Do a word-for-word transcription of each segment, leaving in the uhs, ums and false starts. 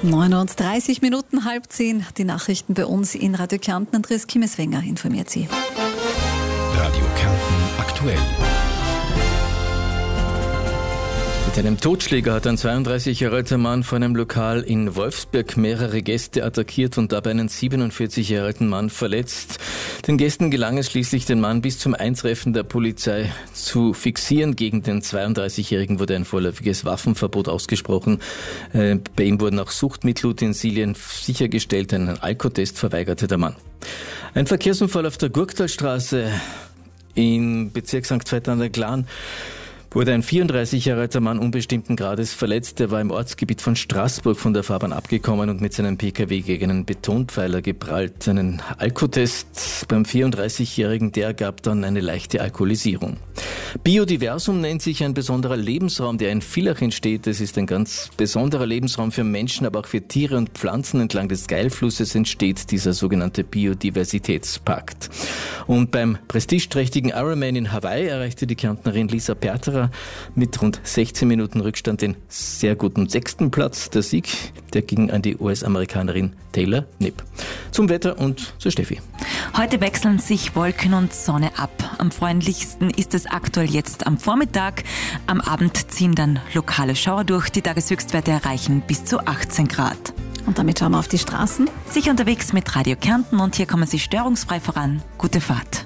neun Uhr dreißig Minuten, halb zehn. Die Nachrichten bei uns in Radio Kärnten. Andreas Kimmeswenger informiert Sie. Radio Kärnten aktuell. Mit einem Totschläger hat ein zweiunddreißig Jahre alter Mann vor einem Lokal in Wolfsberg mehrere Gäste attackiert und dabei einen siebenundvierzig Jahre alten Mann verletzt. Den Gästen gelang es schließlich, den Mann bis zum Eintreffen der Polizei zu fixieren. Gegen den zweiunddreißigjährigen wurde ein vorläufiges Waffenverbot ausgesprochen. Bei ihm wurden auch Suchtmittelutensilien sichergestellt. Einen Alkotest verweigerte der Mann. Ein Verkehrsunfall auf der Gurktalstraße im Bezirk Sankt Veit an der Glan wurde ein vierunddreißig Jahre alter Mann unbestimmten Grades verletzt. Er war im Ortsgebiet von Straßburg von der Fahrbahn abgekommen und mit seinem P K W gegen einen Betonpfeiler geprallt. Einen Alkotest beim vierunddreißigjährigen, der gab dann eine leichte Alkoholisierung. Biodiversum nennt sich ein besonderer Lebensraum, der in Villach entsteht. Es ist ein ganz besonderer Lebensraum für Menschen, aber auch für Tiere und Pflanzen. Entlang des Geilflusses entsteht dieser sogenannte Biodiversitätspakt. Und beim prestigeträchtigen Ironman in Hawaii erreichte die Kärntnerin Lisa Perterer mit rund sechzehn Minuten Rückstand den sehr guten sechsten Platz. Der Sieg, der ging an die U S-Amerikanerin Taylor Knipp. Zum Wetter und zu Steffi. Heute wechseln sich Wolken und Sonne ab. Am freundlichsten ist es aktuell jetzt am Vormittag. Am Abend ziehen dann lokale Schauer durch. Die Tageshöchstwerte erreichen bis zu achtzehn Grad. Und damit schauen wir auf die Straßen. Sicher unterwegs mit Radio Kärnten und hier kommen Sie störungsfrei voran. Gute Fahrt.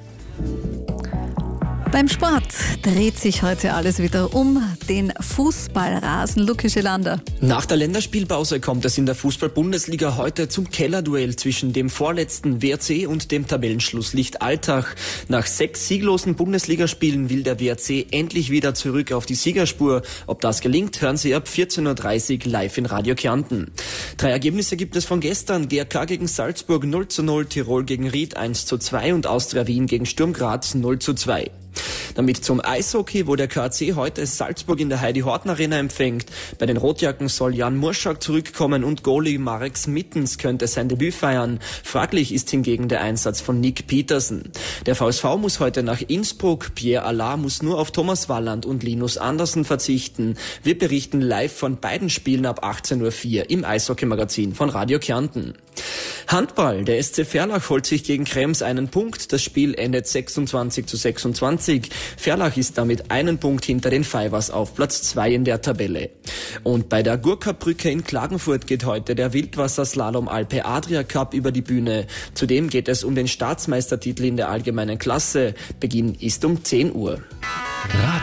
Beim Sport dreht sich heute alles wieder um den Fußballrasen. Luki Schelander. Nach der Länderspielpause kommt es in der Fußball-Bundesliga heute zum Kellerduell zwischen dem vorletzten W R C und dem Tabellenschlusslicht Altach. Nach sechs sieglosen Bundesligaspielen will der W R C endlich wieder zurück auf die Siegerspur. Ob das gelingt, hören Sie ab vierzehn Uhr dreißig live in Radio Kärnten. Drei Ergebnisse gibt es von gestern. G R K gegen Salzburg null zu null, Tirol gegen Ried eins zu zwei und Austria Wien gegen Sturm Graz null zu zwei. Damit zum Eishockey, wo der K A C heute Salzburg in der Heidi-Horten-Arena empfängt. Bei den Rotjacken soll Jan Murschak zurückkommen und Goalie Marek Smittens könnte sein Debüt feiern. Fraglich ist hingegen der Einsatz von Nick Petersen. Der V S V muss heute nach Innsbruck. Pierre Allard muss nur auf Thomas Walland und Linus Andersen verzichten. Wir berichten live von beiden Spielen ab achtzehn Uhr vier im Eishockey-Magazin von Radio Kärnten. Handball. Der S C Verlach holt sich gegen Krems einen Punkt. Das Spiel endet sechsundzwanzig zu sechsundzwanzig. Verlach ist damit einen Punkt hinter den Fivers auf Platz zwei in der Tabelle. Und bei der Gurka-Brücke in Klagenfurt geht heute der Wildwasserslalom Alpe Adria Cup über die Bühne. Zudem geht es um den Staatsmeistertitel in der allgemeinen Klasse. Beginn ist um zehn Uhr. Radio